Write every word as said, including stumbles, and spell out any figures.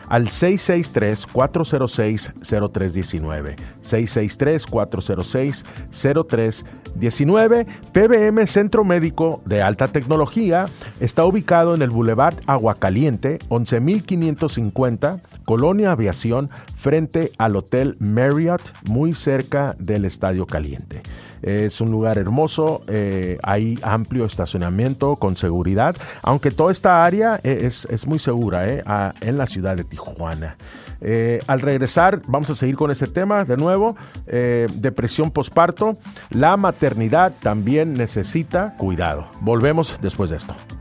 al seis seis tres, cuatro cero seis, cero tres uno nueve. seis seis tres, cuatro cero seis, cero tres uno nueve. P B M Centro Médico de Alta Tecnología está ubicado en el Boulevard Aguacaliente, once mil quinientos cincuenta, Colonia Aviación, frente al Hotel Marriott, muy cerca del Estadio Caliente. Es un lugar hermoso, eh, hay amplio estacionamiento con seguridad, aunque toda esta área es, es muy segura eh, a, en la ciudad de Tijuana. Eh, al regresar vamos a seguir con este tema de nuevo, eh, depresión posparto. La maternidad también necesita cuidado. Volvemos después de esto.